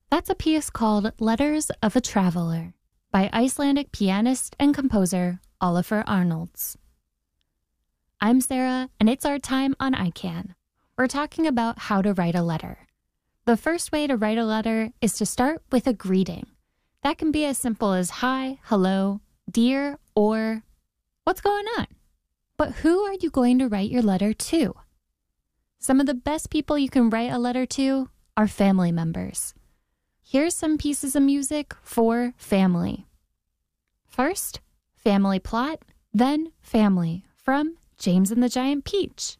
That's a piece called Letters of a Traveler by Icelandic pianist and composer Olafur Arnalds. I'm Sarah, and it's our time on ICANN. We're talking about how to write a letter. The first way to write a letter is to start with a greeting. That can be as simple as hi, hello, dear, or what's going on? But who are you going to write your letter to? Some of the best people you can write a letter to are family members. Here's some pieces of music for family. First, Family Plot, then Family from James and the Giant Peach.